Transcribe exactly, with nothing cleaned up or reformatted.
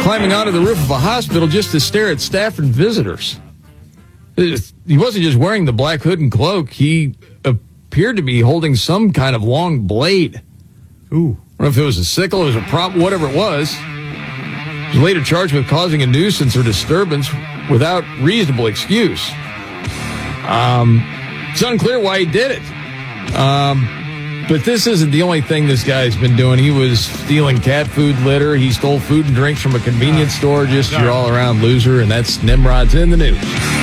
climbing onto the roof of a hospital just to stare at staff and visitors. He wasn't just wearing the black hood and cloak. He appeared to be holding some kind of long blade. Ooh. I don't know if it was a sickle, it was a prop, whatever it was. He was later charged with causing a nuisance or disturbance without reasonable excuse. Um, it's unclear why he did it. Um, but this isn't the only thing this guy's been doing. He was stealing cat food litter. He stole food and drinks from a convenience store. Just your all-around loser, and that's Nimrod's in the News.